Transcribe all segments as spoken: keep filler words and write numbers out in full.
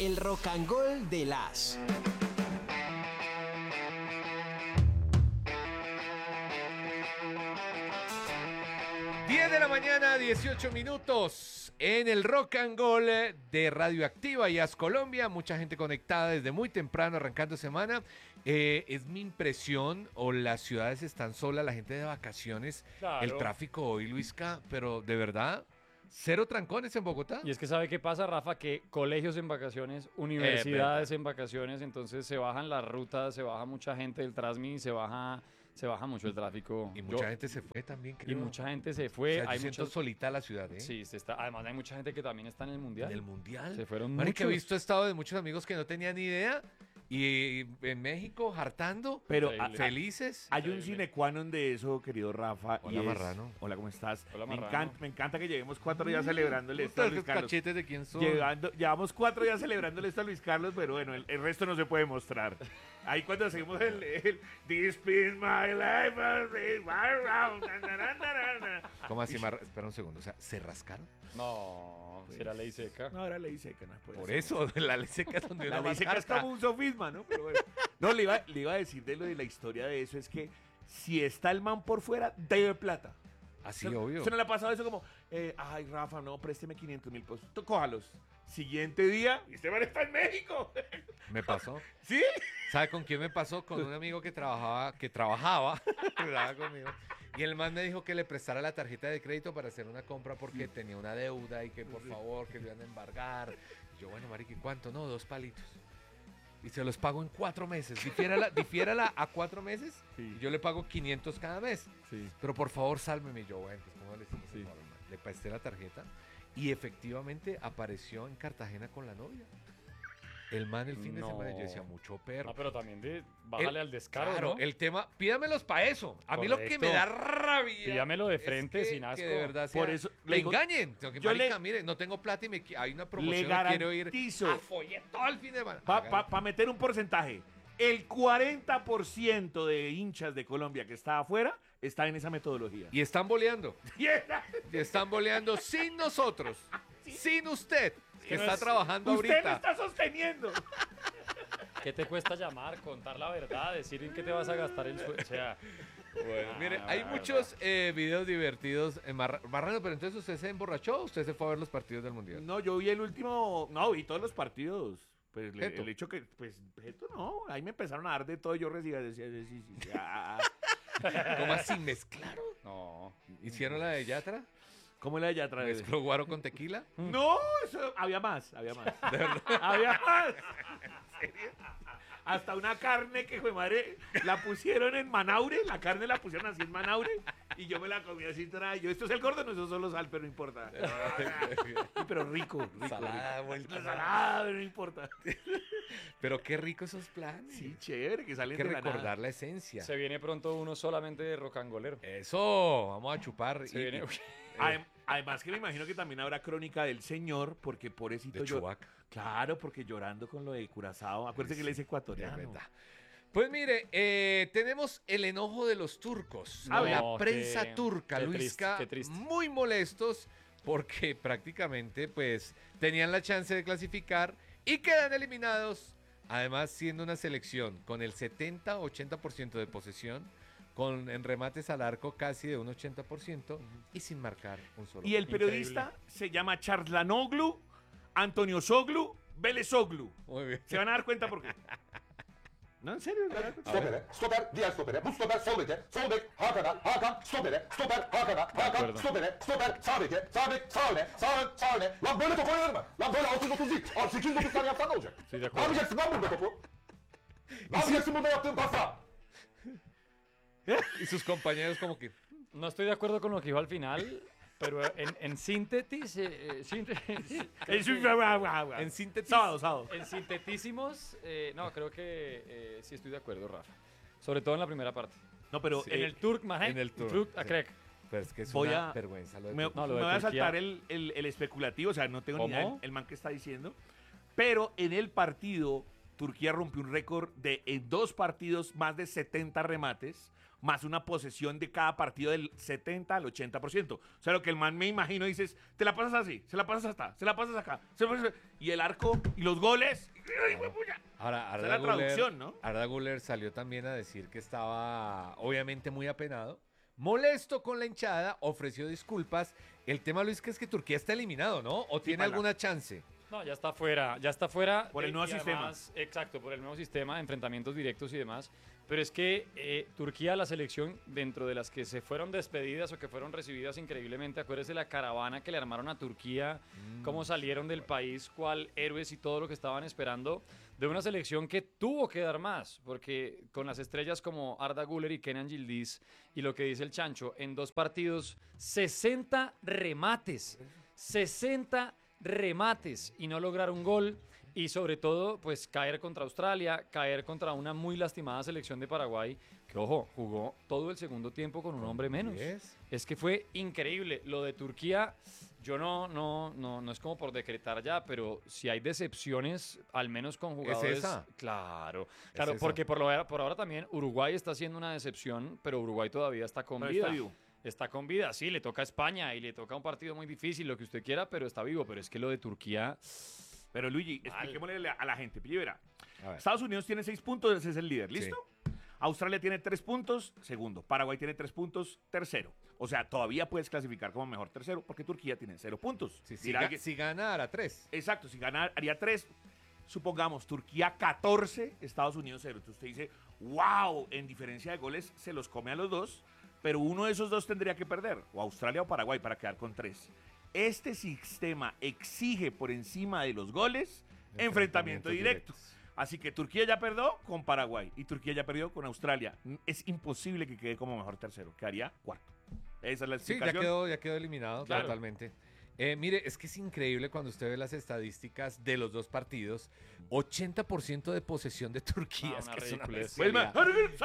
El Rock and Roll de las... diez de la mañana, dieciocho minutos, en el Rock and Roll de Radioactiva y As Colombia. Mucha gente conectada desde muy temprano, arrancando semana. Eh, es mi impresión, o las ciudades están solas, la gente de vacaciones, Claro. el tráfico hoy, Luisca, pero de verdad, cero trancones en Bogotá. Y es que ¿sabe qué pasa, Rafa? Que colegios en vacaciones, universidades en vacaciones, entonces se bajan las rutas, se baja mucha gente del Transmi, se baja, se baja mucho el tráfico. Y mucha Yo- gente se fue también, creo. y mucha gente se O fue. sea, yo hay siento muchas, solita la ciudad, ¿eh? sí, se está, además hay mucha gente que también está en el Mundial. En el Mundial. Se fueron Marica, he muchos. visto estado de muchos amigos que no tenían ni idea. Y en México, hartando, Pero Increíble. a- felices. hay un Increíble. sine qua non de eso, querido Rafa. y Hola, es- Marrano. Hola, ¿cómo estás? Hola, me, Marrano. encanta, me encanta que llevemos cuatro días celebrándole esto a Puta, Luis ¿Los Carlos. cachetes de quién son? Llegando, llevamos cuatro días celebrándole esto a Luis Carlos, pero bueno, el, el resto no se puede mostrar. Ahí cuando hacemos el, el This is my life, I'll be right round, na, na, na, na, na. ¿Cómo así, Mar? Espera un segundo. O sea, ¿se rascaron? No, será ley seca. No, ahora le dice que no puede Por ser. eso, la ley seca es donde La uno ley más seca es rasca. como un sofisma, ¿no? Pero bueno. No, le iba, le iba a decir de lo de la historia de eso, es que si está el man por fuera, debe plata. Así, ¿Usted- obvio. ¿Usted no le ha pasado eso como, eh, ay, Rafa, no, présteme quinientos mil pesos? Tú cójalos. Siguiente día, y este man está en México. Me pasó. ¿Sí? ¿Sabe con quién me pasó? Con un amigo que trabajaba, que trabajaba, trabajaba conmigo. Y el man me dijo que le prestara la tarjeta de crédito para hacer una compra porque tenía una deuda y que por favor, que le iban a embargar. Y yo, bueno, marica, ¿y cuánto? No, dos palitos. Y se los pago en cuatro meses. Difiérala, difiérala a cuatro meses Sí. y yo le pago quinientos cada mes. Sí. Pero por favor, sálveme. Y yo, bueno, pues ¿cómo le hicimos? Sí. No, man. Le presté la tarjeta y efectivamente apareció en Cartagena con la novia. El man el fin de No. semana, yo decía, mucho perro. Ah, pero también de, bájale El- al descaro, Claro, ¿no? el tema, pídamelos para eso. A mí lo que Correcto. me da rabia. Pídamelo de es frente, que- sin asco. Que de verdad sea- Por eso le le digo- engañen. Tengo que, yo marica, le- mire, no tengo plata y me, qui- hay una promoción Le y quiero ir garantizo- a folleto todo el fin de semana. Para Hágalo. pa, pa meter un porcentaje, el cuarenta por ciento de hinchas de Colombia que está afuera está en esa metodología. Y están boleando. Y era- Y están boleando sin nosotros. Sin usted. Que no está es- trabajando Usted ahorita. me está sosteniendo. ¿Qué te cuesta llamar, contar la verdad, decir en qué te vas a gastar el sueldo? O sea, Bueno, mire, Ah, hay verdad. muchos eh, videos divertidos en Marra- Marrano, pero entonces usted se emborrachó o usted se fue a ver los partidos del Mundial. No, yo vi el último. No, vi todos los partidos. Pues le- Jeto. el hecho que, pues, Jeto no. Ahí me empezaron a dar de todo. Yo recibía, decía, sí, sí, sí. ah, ah. ¿Cómo así mezclaron? no. ¿Hicieron la de Yatra? ¿Cómo le allá atrás? ¿Mezcló guaro con tequila? No, eso, había más, había más. Había más. Hasta una carne que, fue madre, la pusieron en Manaure, la carne la pusieron así en Manaure, y yo me la comí así, tra- yo, esto es el gordo, no, eso es solo sal, pero no importa. Sí, pero rico, rico. Salada, rico. vuelta. Una salada, pero no importa. Pero qué rico esos planes. Sí, chévere, que Hay salen que de la recordar nada. la esencia. Se viene pronto uno solamente de rocangolero. Eso, vamos a chupar. Se y- viene... y- Adem- Además que me imagino que también habrá crónica del señor, porque pobrecito De yo. Chubac. Claro, porque llorando con lo de Curazao. Acuérdese que él es de ecuatoriano. verdad. Pues mire, eh, tenemos el enojo de los turcos. No, la qué- prensa turca, qué Luisca, triste, qué triste. muy molestos porque prácticamente pues tenían la chance de clasificar y quedan eliminados. Además, siendo una selección con el setenta ochenta por ciento de posesión, con en remates al arco casi de un ochenta por ciento y sin marcar un solo Y el gol. periodista se llama Charlanoglu, Antonio Soglu, Vélezoglu. Muy bien. Se van a dar cuenta por qué. No, en serio, se van a dar cuenta. Stopere, stoper, diğer stopere, bu stoper sol beke, sol bek Hakan'a, Hakan, stopere, stoper Hakan'a, Hakan, acuerdo. stopere, stoper sağ beke, sağ bek sağ öne, sağ ön, sağ öne. Lan böyle top oynanır mı? Lan böyle altı yüz otuz değil, abi sekiz yüz otuz tane yapsan ne olacak? Sí, de Ne acuerdo. yapacaksın lan burada topu? Ne yapacaksın burada yaptığın pasla? Y sus compañeros como que... No estoy de acuerdo con lo que dijo al final, pero en, en síntesis, eh, eh, sínt- Es un- En síntesis... Sábado, sábado. en sintetísimos, eh, no, creo que eh, sí estoy de acuerdo, Rafa. Sobre todo en la primera parte. No, pero Sí. En el Turk, Mahe, En el Turk, Turk, sí. Akrek. Pero es que es Voy una a- vergüenza lo de me, Turquía. No, lo me de voy a Turquía. saltar el, el- el especulativo, o sea, no tengo ni ¿Cómo? idea el, el man que está diciendo. Pero en el partido, Turquía rompió un récord de en dos partidos más de setenta remates más una posesión de cada partido del setenta al ochenta por ciento. O sea, lo que el man me imagino dices, te la pasas así, se la pasas hasta, se la pasas acá, se la pasas- y el arco y los goles. ¡Ay, huepucha! Ahora, Esa Arda es la Güler, traducción, ¿no? Arda Güler salió también a decir que estaba obviamente muy apenado, molesto con la hinchada, ofreció disculpas. El tema, Luis, que es que Turquía está eliminado, ¿no? ¿O tiene Pala. alguna chance? No, ya está fuera, ya está fuera. Por el eh, nuevo y sistema. además, exacto, por el nuevo sistema, enfrentamientos directos y demás. Pero es que eh, Turquía, la selección, dentro de las que se fueron despedidas o que fueron recibidas increíblemente, acuérdese la caravana que le armaron a Turquía, Mm. cómo salieron del país, cuál héroes y todo lo que estaban esperando, de una selección que tuvo que dar más, porque con las estrellas como Arda Güler y Kenan Yildiz, y lo que dice el Chancho, en dos partidos, sesenta remates, sesenta remates y no lograr un gol. Y sobre todo, pues caer contra Australia, caer contra una muy lastimada selección de Paraguay, que ojo, jugó todo el segundo tiempo con un hombre menos. diez. Es que fue increíble. Lo de Turquía, yo no, no, no, no es como por decretar ya, pero si hay decepciones, al menos con jugadores. esa? Claro, claro, esa. porque por, lo, por ahora también Uruguay está haciendo una decepción, pero Uruguay todavía está con Pero vida. está vivo. Está con vida, sí, le toca a España y le toca un partido muy difícil, lo que usted quiera, pero está vivo. Pero es que lo de Turquía. Pero Luigi, Mal. expliquémosle a la gente. Pille, verá. A ver. Estados Unidos tiene seis puntos, ese es el líder, ¿listo? Australia tiene tres puntos, segundo. Paraguay tiene tres puntos, tercero. O sea, todavía puedes clasificar como mejor tercero porque Turquía tiene cero puntos. Sí, si, Dirá ga- alguien- si gana, hará tres. Exacto, si gana haría tres. Supongamos, Turquía catorce, Estados Unidos cero. Entonces usted dice, wow, en diferencia de goles se los come a los dos, pero uno de esos dos tendría que perder, o Australia o Paraguay, para quedar con tres. Este sistema exige por encima de los goles enfrentamiento directo. directos. Así que Turquía ya perdió con Paraguay y Turquía ya perdió con Australia. Es imposible que quede como mejor tercero, quedaría cuarto. Esa es la Sí, ya explicación. quedó, ya quedó eliminado Claro. totalmente. Eh, mire, es que es increíble cuando usted ve las estadísticas de los dos partidos. ochenta por ciento de posesión de Turquía. No, es una que es una ridiculez. bestialidad.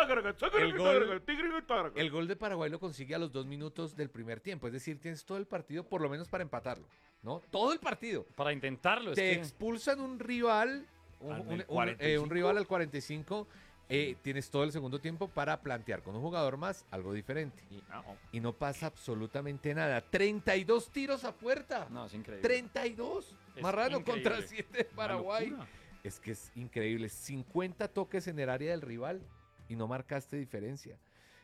El El gol- El gol de Paraguay lo consigue a los dos minutos del primer tiempo. Es decir, tienes todo el partido por lo menos para empatarlo. ¿No? Todo el partido. Para intentarlo, es Te que. expulsan un rival, un, Al un- del un- cuarenta y eh, un cinco. rival al cuarenta y cinco. eh, tienes todo el segundo tiempo para plantear con un jugador más algo diferente. Y no pasa absolutamente nada. treinta y dos tiros a puerta. No, es increíble. treinta y dos. Es Marrano contra increíble. siete de Paraguay. Es que es increíble. cincuenta toques en el área del rival y no marcaste diferencia.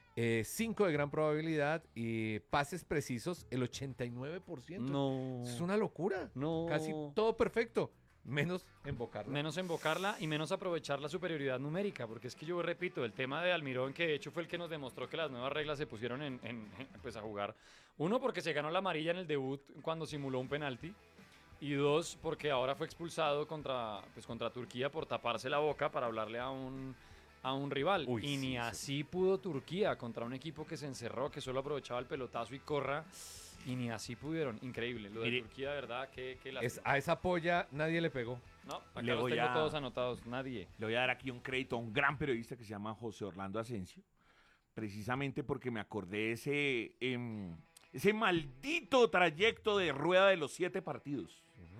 cinco de gran probabilidad y pases precisos el ochenta y nueve por ciento. No. Es una locura. No. Casi todo perfecto. Menos embocarla. Menos invocarla y menos aprovechar la superioridad numérica, porque es que yo repito, el tema de Almirón, que de hecho fue el que nos demostró que las nuevas reglas se pusieron en, en- en- pues a jugar. Uno, porque se ganó la amarilla en el debut cuando simuló un penalti. Y dos, porque ahora fue expulsado contra, pues contra Turquía por taparse la boca para hablarle a un, a un rival. Uy, y sí, ni sí. así pudo Turquía contra un equipo que se encerró, que solo aprovechaba el pelotazo y corra. Y ni así pudieron. Increíble. Lo de Mire, Turquía, de verdad, que, que Es, lástima. a esa polla nadie le pegó. No, acá Le los voy tengo a- todos anotados. Nadie. Le voy a dar aquí un crédito a un gran periodista que se llama José Orlando Asensio, precisamente porque me acordé ese, em, ese maldito trayecto de rueda de los siete partidos.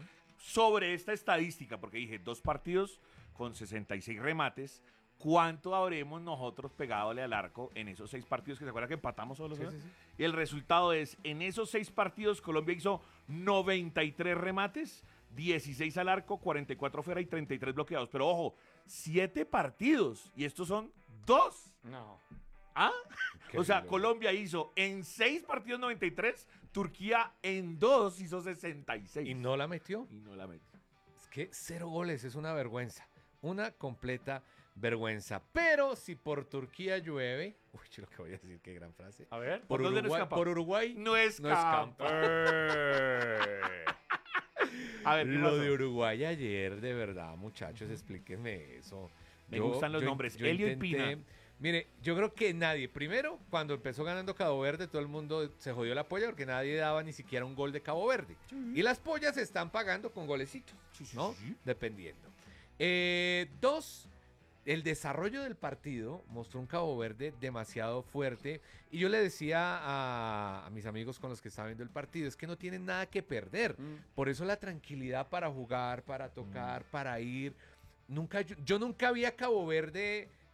Sobre esta estadística, porque dije, dos partidos con sesenta y seis remates, ¿cuánto habremos nosotros pegadole al arco en esos seis partidos que se acuerda que empatamos solo? Sí, sí, sí. Y el resultado es, en esos seis partidos Colombia hizo noventa y tres remates, dieciséis al arco, cuarenta y cuatro fuera y treinta y tres bloqueados. Pero ojo, siete partidos y estos son dos. No. ¿Ah? Qué O sea, loco. Colombia hizo en seis partidos noventa y tres, Turquía en dos hizo sesenta y seis. Y no la metió. Y no la metió. Es que cero goles es una vergüenza. Una completa vergüenza. Pero si por Turquía llueve. Uy, lo que voy a decir, qué gran frase. A ver. Por, ¿Por dónde no Uruguay, escapa? por Uruguay No es no escampa. A ver, ¿qué Lo pasó? de Uruguay ayer, de verdad, muchachos, explíquenme eso. Me gustan los nombres, Helio y Pina. Mire, yo creo que nadie, primero, cuando empezó ganando Cabo Verde, todo el mundo se jodió la polla porque nadie daba ni siquiera un gol de Cabo Verde. Y las pollas se están pagando con golecitos, ¿no? Dependiendo. Eh, dos, el desarrollo del partido mostró un Cabo Verde demasiado fuerte. Y yo le decía a, a mis amigos con los que estaban viendo el partido, es que no tienen nada que perder. Mm. Por eso la tranquilidad para jugar, para tocar, para ir. Nunca, yo, yo nunca vi a Cabo Verde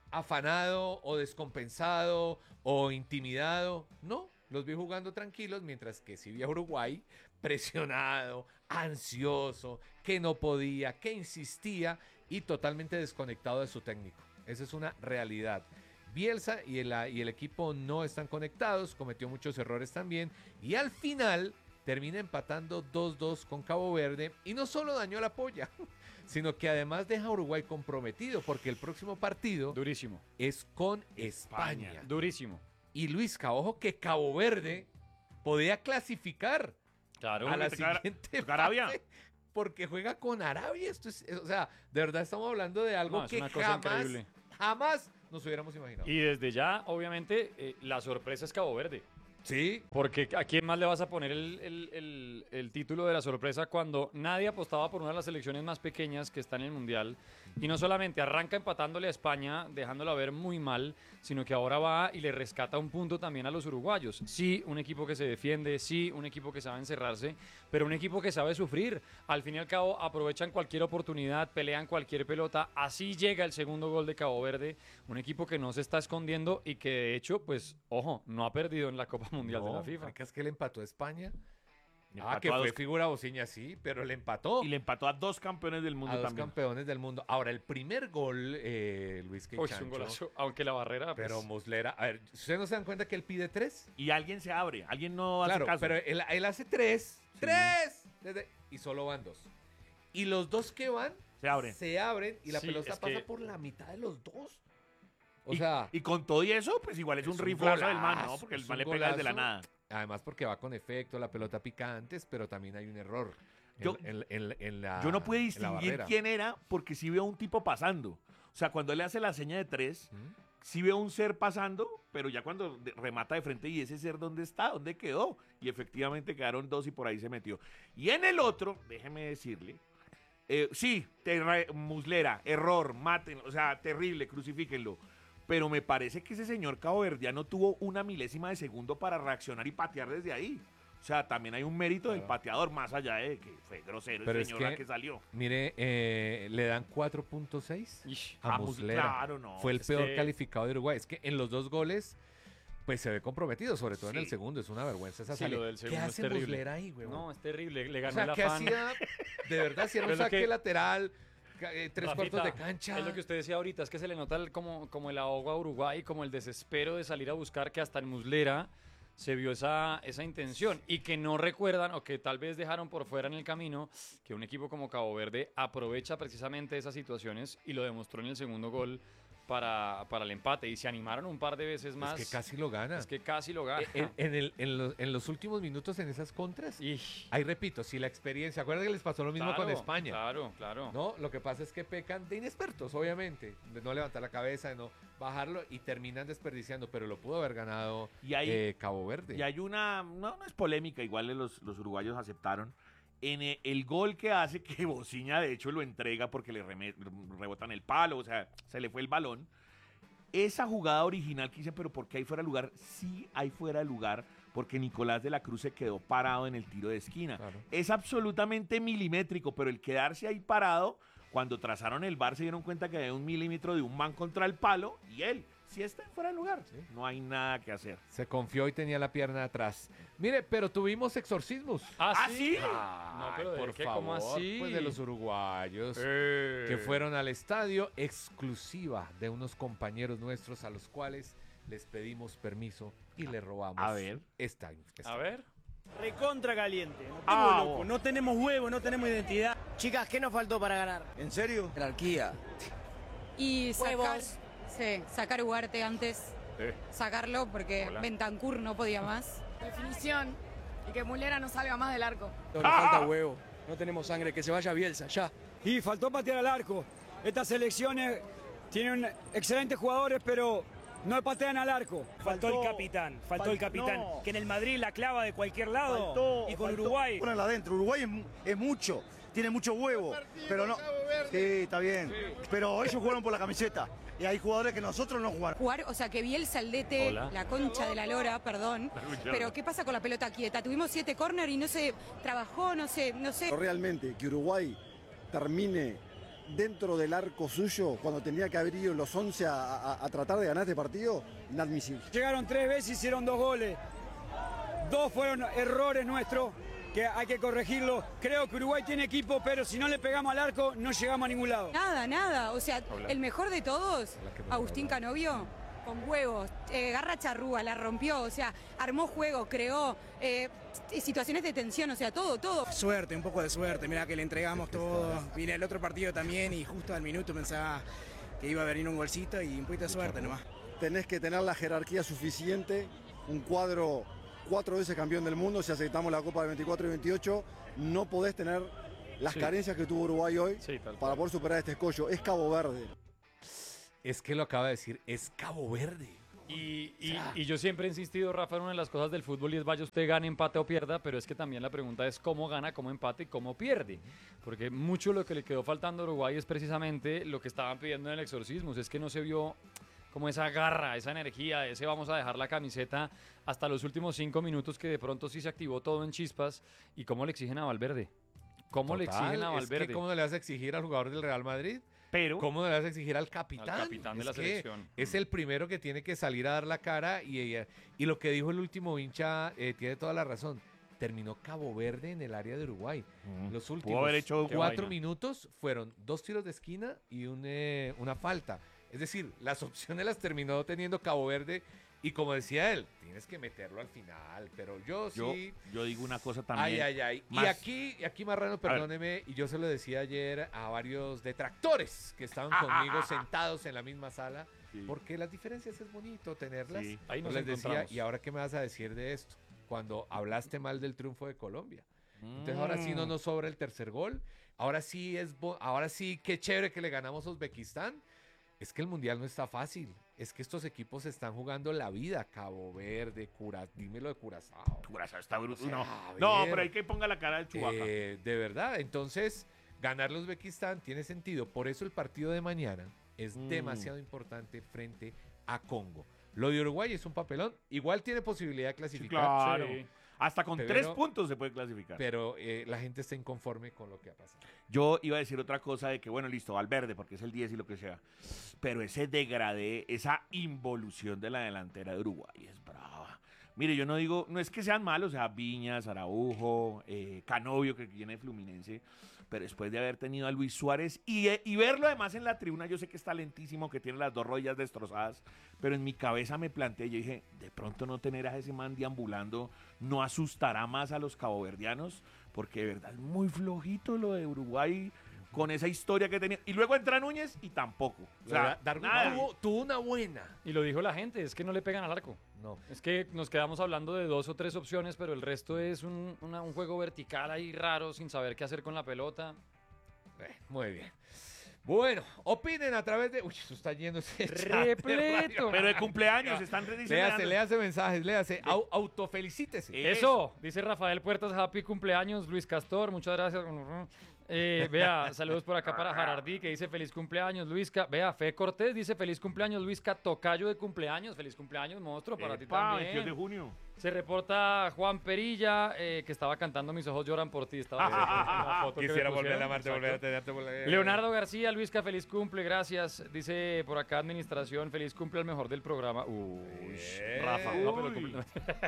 afanado o descompensado o intimidado. No, los vi jugando tranquilos, mientras que sí vi a Uruguay presionado, ansioso, que no podía, que insistía y totalmente desconectado de su técnico. Esa es una realidad. Bielsa y el, y el equipo no están conectados, cometió muchos errores también y al final termina empatando dos dos con Cabo Verde y no solo dañó la polla, sino que además deja a Uruguay comprometido porque el próximo partido Durísimo. es con España. España. Durísimo. Y Luisca, ojo que Cabo Verde podía clasificar Claro. a la tocar- siguiente tocar Arabia. fase porque juega con Arabia. Esto es, o sea, de verdad estamos hablando de algo No, es que una cosa jamás, increíble. jamás nos hubiéramos imaginado. Y desde ya, obviamente, eh, la sorpresa es Cabo Verde. Sí, Porque ¿a quién más le vas a poner el, el- el- el título de la sorpresa cuando nadie apostaba por una de las selecciones más pequeñas que está en el Mundial? Y no solamente arranca empatándole a España, dejándola ver muy mal, sino que ahora va y le rescata un punto también a los uruguayos. Sí, un equipo que se defiende, sí, un equipo que sabe encerrarse, pero un equipo que sabe sufrir. Al fin y al cabo, aprovechan cualquier oportunidad, pelean cualquier pelota. Así llega el segundo gol de Cabo Verde. Un equipo que no se está escondiendo y que, de hecho, pues, ojo, no ha perdido en la Copa Mundial de la FIFA. marica, es que le empató a España. Le Ah, empató que a fue dos- figura bociña, sí, pero le empató Y le empató a dos campeones del mundo a dos también. campeones del mundo. Ahora, el primer gol, eh, Luis que Uy, es un golazo, aunque la barrera, pues, pero Muslera, a ver, ¿ustedes no se dan cuenta que él pide tres? Y alguien se abre, alguien no hace Claro, caso. pero él, él hace tres, tres, desde- y solo van dos. Y los dos que van Se abren. se abren y la Sí, pelota es pasa que- por la mitad de los dos. O y, sea, y con todo y eso, pues igual es, un es un riflazo del man, ¿no? golazo, Porque el es man un le pega desde la golazo. nada. además porque va con efecto, la pelota pica antes, pero también hay un error en, Yo- en- en- en la Yo no pude en la distinguir barrera. quién era porque sí veo un tipo pasando. O sea, cuando él le hace la seña de tres, ¿Mm? sí veo un ser pasando, pero ya cuando de- remata de frente, ¿y ese ser dónde está? ¿Dónde quedó? Y efectivamente quedaron dos y por ahí se metió. Y en el otro, déjeme decirle, eh, sí, terra- Muslera, error, maten, o sea, terrible, crucifíquenlo. Pero me parece que ese señor caboverdiano tuvo una milésima de segundo para reaccionar y patear desde ahí. O sea, también hay un mérito del Claro. pateador, más allá de que fue grosero Pero el es señor a que- que salió. Mire, eh, le dan cuatro punto seis ish. a Ah, pues, Muslera. claro, no. Fue el es peor que- calificado de Uruguay. Es que en los dos goles, pues se ve comprometido, sobre todo en el Sí. segundo. Es una vergüenza esa Sí, salida. lo del ¿Qué segundo es hace terrible. Muslera ahí, güey? No, es terrible. Le O ganó sea, el ¿qué afán. hacía? De verdad, si era un Es lo saque que- lateral, ca- eh, tres Rafita, cuartos de cancha. Es lo que usted decía ahorita, es que se le nota el- como, como el ahogo a Uruguay, como el desespero de salir a buscar, que hasta en Muslera se vio esa, esa intención y que no recuerdan o que tal vez dejaron por fuera en el camino que un equipo como Cabo Verde aprovecha precisamente esas situaciones y lo demostró en el segundo gol para, para el empate y se animaron un par de veces más. Es que casi lo gana. Es que casi lo gana. en, en el- en los, en los últimos minutos en esas contras. Y, Ahí repito, si la experiencia, acuerdan que les pasó lo mismo con claro, España. Claro, claro. No, lo que pasa es que pecan de inexpertos, obviamente, de no levantar la cabeza, de no bajarlo y terminan desperdiciando, pero lo pudo haber ganado Y hay, eh, Cabo Verde. y hay una, no, no es polémica, igual los, los uruguayos aceptaron. En eh, el gol que hace, que Bociña de hecho lo entrega porque le reme- rebotan el palo, o sea, se le fue el balón. Esa jugada original que dicen, pero ¿por qué hay fuera de lugar? Sí hay fuera de lugar, porque Nicolás de la Cruz se quedó parado en el tiro de esquina. Claro. Es absolutamente milimétrico, pero el quedarse ahí parado, cuando trazaron el bar se dieron cuenta que había un milímetro de un man contra el palo y él sí está en fuera de lugar. No hay nada que hacer. Se confió y tenía la pierna atrás. Mire, pero tuvimos exorcismos. ¿Ah, ¿Ah, sí? sí? No, pero ¿de por qué? favor, ¿Cómo así? pues de los uruguayos Eh. que fueron al estadio, exclusiva de unos compañeros nuestros a los cuales les pedimos permiso y le robamos A ver. esta, esta- A ver. Recontra caliente. Nos Ah, ponemos locos. vos. No tenemos huevo, no tenemos identidad. Chicas, ¿qué nos faltó para ganar? ¿En serio? Jerarquía. Y sacar, Huevos. sí, sacar Ugarte antes, Eh. sacarlo porque Hola. Bentancur no podía más. Definición y que Mulera no salga más del arco. Nos falta huevo. No tenemos sangre. Que se vaya Bielsa, ya. Y faltó patear al arco. Estas selecciones tienen excelentes jugadores, pero no patean al arco. Faltó, el capitán, faltó fal- el capitán, no. que en el Madrid la clava de cualquier lado. Faltó, y con faltó. Uruguay. Ponela adentro. Uruguay es, es mucho. Tiene mucho huevo. Pero no. Sí, está bien. Pero ellos jugaron por la camiseta. Y hay jugadores que nosotros no jugaron. Jugar, o sea, que Bielsa el D T, Hola. la concha de la lora, perdón. Pero ¿qué pasa con la pelota quieta? Tuvimos siete corner y no se trabajó, no sé, no sé. Realmente que Uruguay termine dentro del arco suyo cuando tenía que haber ido los once a, a- a tratar de ganar este partido, inadmisible. Llegaron tres veces, hicieron dos goles. Dos fueron errores nuestros que hay que corregirlo. Creo que Uruguay tiene equipo, pero si no le pegamos al arco, no llegamos a ningún lado. Nada, nada. O sea, el mejor de todos, Agustín Canovio, con huevos, eh, garra charrúa, la rompió, o sea, armó juego, creó eh, situaciones de tensión, o sea, todo, todo. Suerte, un poco de suerte. Mira que le entregamos todo. Vine el otro partido también y justo al minuto pensaba que iba a venir un golcito y un poquito de suerte nomás. Tenés que tener la jerarquía suficiente, un cuadro cuatro veces campeón del mundo, si aceptamos la Copa del veinticuatro y veintiocho, no podés tener las Sí. carencias que tuvo Uruguay hoy Sí, tal para cual. poder superar este escollo. Es Cabo Verde. Es que lo acaba de decir, es Cabo Verde. Y, y- y yo siempre he insistido, Rafa, en una de las cosas del fútbol y es vaya usted gane, empate o pierda, pero es que también la pregunta es cómo gana, cómo empate y cómo pierde. Porque mucho lo que le quedó faltando a Uruguay es precisamente lo que estaban pidiendo en el exorcismo, es que no se vio como esa garra, esa energía, ese vamos a dejar la camiseta hasta los últimos cinco minutos que de pronto sí se activó todo en chispas. ¿Y cómo le exigen a Valverde? ¿Cómo le Total, exigen a es Valverde? que ¿cómo no le vas a exigir al jugador del Real Madrid? Pero ¿Cómo no le vas a exigir al capitán? Al capitán de Es la que selección. Es el primero que tiene que salir a dar la cara y, y, y lo que dijo el último hincha eh, tiene toda la razón. Terminó Cabo Verde en el área de Uruguay. Mm. Los Pudo últimos haber hecho- Qué cuatro vaina. minutos fueron dos tiros de esquina y un, eh, una falta. Es decir, las opciones las terminó teniendo Cabo Verde y como decía él, tienes que meterlo al final. Pero yo yo, sí... yo digo una cosa Ay, también. ay, ay. Y más- aquí, y aquí Marrano, ver. perdóneme, y yo se lo decía ayer a varios detractores que estaban Ah, conmigo ah, ah, ah. sentados en la misma sala, Sí. porque las diferencias es bonito tenerlas. Sí. Ahí Yo nos les decía, encontramos. ¿y ahora qué me vas a decir de esto? Cuando hablaste mal del triunfo de Colombia. Entonces ahora sí no Mm. nos sobra el tercer gol. Ahora sí es bo- ahora sí qué chévere que le ganamos a Uzbekistán. Es que el mundial no está fácil. Es que estos equipos están jugando la vida. Cabo Verde, Cura, dímelo de Curazao. Curazao está bruto. O sea, no, a no, ver. pero hay que ponga la cara del Chubaca. Eh, de verdad, entonces ganar los Uzbekistán tiene sentido. Por eso el partido de mañana es Mm. demasiado importante frente a Congo. Lo de Uruguay es un papelón. Igual tiene posibilidad de clasificar. claro. Sí. Hasta con Pero- tres puntos se puede clasificar. Pero eh, la gente está inconforme con lo que ha pasado. Yo iba a decir otra cosa de que, bueno, listo, Valverde, porque es el diez y lo que sea. Pero ese degradé, esa involución de la delantera de Uruguay es brava. Mire, yo no digo, no es que sean malos, o sea, Viñas, Araujo, eh, Canovio, que viene de Fluminense, pero después de haber tenido a Luis Suárez y, eh, y verlo además en la tribuna, yo sé que está lentísimo, que tiene las dos rodillas destrozadas, pero en mi cabeza me planteé, yo dije, de pronto no tener a ese man deambulando no asustará más a los caboverdianos, porque de verdad es muy flojito lo de Uruguay con esa historia que tenía. Y luego entra Núñez y tampoco. O sea, Darwin nada. tuvo, tuvo una buena. Y lo dijo la gente, es que no le pegan al arco. No. Es que nos quedamos hablando de dos o tres opciones, pero el resto es un, una- un juego vertical ahí raro, sin saber qué hacer con la pelota. Eh, muy bien. Bueno, opinen a través de... Uy, eso está lleno ese chat de Repleto. radio. Pero de cumpleaños están Léase, rediseñando. léase mensajes, léase. Au- autofelicítese. Eso, dice Rafael Puertas, happy cumpleaños, Luis Castor, muchas gracias. Eh, vea, saludos por acá para Jarardí, que dice feliz cumpleaños, Luisca. Vea, Fe Cortés dice feliz cumpleaños, Luisca, tocayo de cumpleaños, feliz cumpleaños, monstruo, para ti Epa, veintidós de también. junio. Se reporta Juan Perilla, eh, que estaba cantando Mis ojos lloran por ti. Estaba en la foto que me Quisiera volver pusieron, a amarte, exacto. volver a tenerte. volver a- Leonardo García, Luisca, feliz cumple, gracias. Dice por acá administración, feliz cumple al mejor del programa. Uy, Bien. Rafa, no, pero Uy. cumple-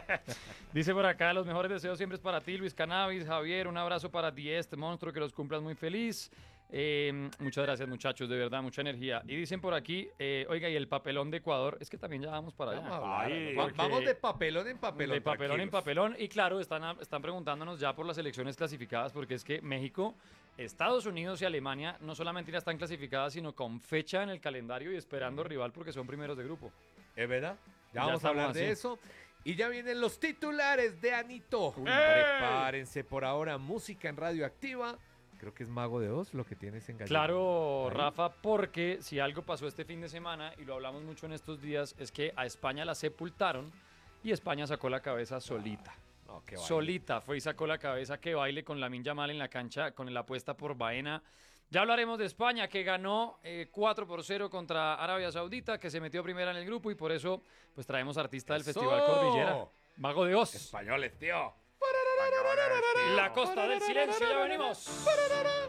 Dice por acá, los mejores deseos siempre es para ti, Luis Cannabis, Javier, un abrazo para ti, este monstruo, que los cumplas muy feliz. Eh, muchas gracias muchachos, de verdad, mucha energía. Y dicen por aquí, eh, oiga, y el papelón de Ecuador, es que también ya vamos para allá. Vamos a hablar. Ay, Va- porque- Vamos de papelón en papelón. De papelón en tranquilos. papelón. Y claro, están, a- están preguntándonos ya por las elecciones clasificadas, porque es que México, Estados Unidos y Alemania no solamente ya están clasificadas, sino con fecha en el calendario y esperando rival porque son primeros de grupo. ¿Es verdad? Ya Ya vamos a hablar estamos de así. eso. Y ya vienen los titulares de Anito. Uy. Prepárense por ahora. Música en Radioactiva. Creo que es Mago de Oz lo que tienes en Gallina. Claro, Ahí. Rafa, porque si algo pasó este fin de semana, y lo hablamos mucho en estos días, es que a España la sepultaron y España sacó la cabeza solita. No, qué vaina. Solita fue y sacó la cabeza, que baile con Lamine Yamal en la cancha con la apuesta por Baena. Ya hablaremos de España, que ganó eh, cuatro por cero contra Arabia Saudita, que se metió primera en el grupo y por eso pues traemos artista del ¡Eso! Festival Cordillera, Mago de Oz. Españoles, tío. La Costa del Silencio, ya venimos.